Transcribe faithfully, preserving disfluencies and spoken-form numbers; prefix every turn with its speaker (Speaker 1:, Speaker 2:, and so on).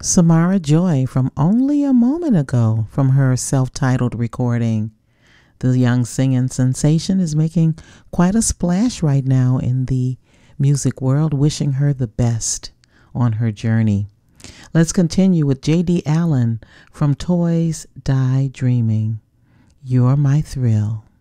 Speaker 1: Samara Joy from only a moment ago from her self-titled recording. The young singing sensation is making quite a splash right now in the music world, wishing her the best on her journey. Let's continue with J D. Allen from Toys Die Dreaming. You're My Thrill.